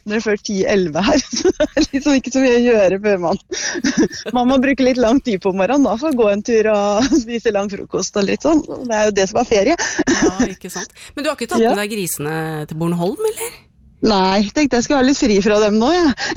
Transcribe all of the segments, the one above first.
Det før 10-11 her, så det liksom ikke så mye å gjøre før man må bruke litt lang tid på morgenen da, for å gå en tur og spise lang frokost og litt sånn. Det jo det som ferie. Ja, ikke sant. Men du har ikke tatt med deg grisene til Bornholm, eller? Nei, tenkte jeg skulle ha litt fri fra dem nå,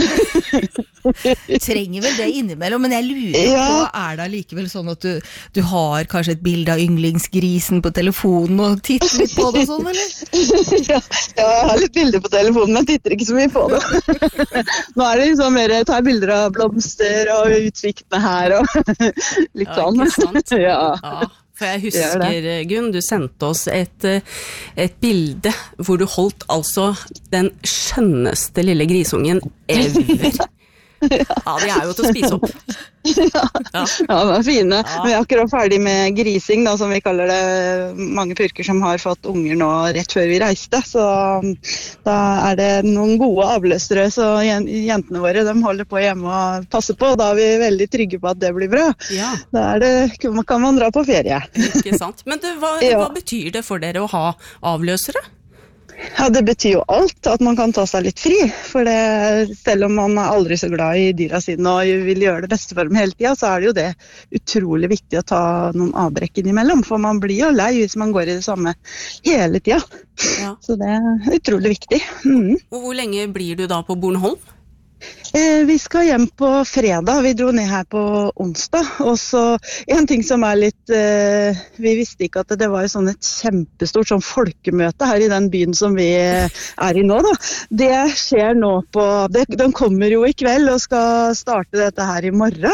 Trenger vel det innimellom, men jeg lurer på, det likevel sånn at du har kanskje et bilde av yndlingsgrisen på telefonen og titter litt på det og sånn, eller? Ja, jeg har litt bilder på telefonen, men jeg titter ikke så mye på det. Nå det liksom mer, jeg tar bilder av blomster og utsiktene her og litt sånn. Ikke sant? Ja. For jeg husker, Gunn, du sendte oss et bilde hvor du holdt altså den skjønneste lille grisungen ever. Ja, de jo til å spise opp. Ja, de fine. Vi akkurat ferdig med grising, da, som vi kaller det. Mange purker som har fått unger nå rett før vi reiste, så da det noen gode avløsere, så jentene våre, de holder på hjemme og passer på, og da vi veldig trygge på at det blir bra. Ja. Da kan man dra på ferie. Ikke sant. Men hva betyr det for dere å ha avløsere? Ja, det betyr jo alt, at man kan ta seg litt fri, for selv om man aldri så glad i dyra sine og vil gjøre det beste for dem hele tiden, så det jo det utrolig viktig å ta noen avbrekk innimellom, for man blir jo lei hvis man går i det samme hele tiden. Ja. Så det utrolig viktig. Og hvor lenge blir du da på Bornholm? Vi skal hjem på fredag, vi dro ned her på onsdag, og så en ting som litt, vi visste ikke at det var sånn et kjempestort sånn folkemøte her i den byen som vi i nå da. Det skjer nå den kommer jo i kveld og skal starte dette her i morgen.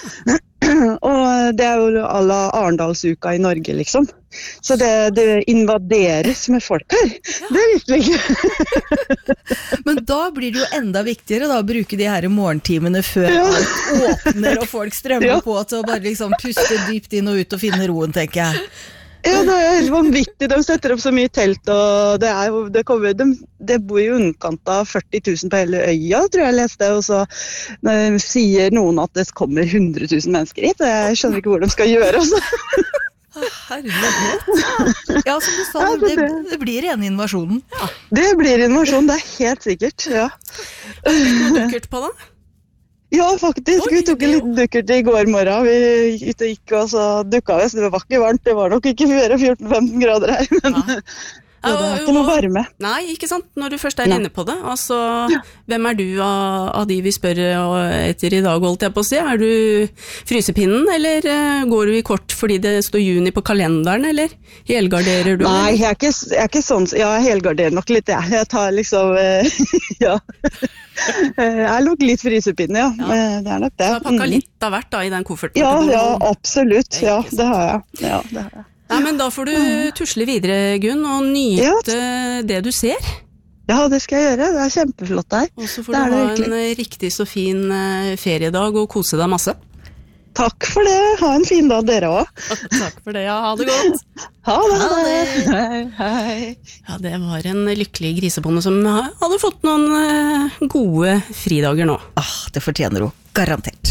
Og det jo alle Arendalsuka i Norge liksom. Så det invaderes med folk her. Det visste vi ikke. Men da blir det jo enda viktigere da, å bruke de her morgentimene før alt åpner og folk strømmer på til å bare liksom puste dypt inn og ut og finne roen, tenker jeg. Ja, det helt vanvittig. De setter opp så mye telt, og det bor i underkant av 40 000 på hele øya, tror jeg leste, og så sier noen at det kommer 100 000 mennesker hit. Jeg skjønner ikke hvor de skal gjøre, altså. Herlighet. Ja, som du sa, det blir rene invasjonen. Ja. Det blir invasjon, det helt sikkert, ja. Dukkert på da? Ja, faktisk. Vi tok en liten dukkert i går morgen. Vi gikk og så dukket vi. Det var ikke varmt. Det var nok ikke 14-15 grader her, men det ikke noe varme. Nei, ikke sant? Når du først inne på det. Altså, hvem du av de vi spør etter i dag, holdt jeg på å si? Du frysepinnen, eller går du i kort fordi det står juni på kalenderen, eller helgarderer du? Nei, jeg ikke sånn. Ja, jeg helgarderer nok litt, Jeg tar liksom, ja. Jeg nok litt frysepinne, ja. Det nok det. Du har pakket litt av hvert da i den kofferten? Ja, absolutt. Ja, det har jeg. Ja, det har jeg. Ja, men da får du tusle videre, Gunn, og nyte det du ser. Ja, det skal jeg gjøre. Det kjempeflott her. Og så får du ha en riktig så fin feriedag og kose deg masse. Takk for det. Ha en fin dag dere også. Takk for det, ja. Ha det godt. Ha det. Hei. Ja, det var en lykkelig grisebonde som hadde fått noen gode fridager nå. Det fortjener hun, garantert.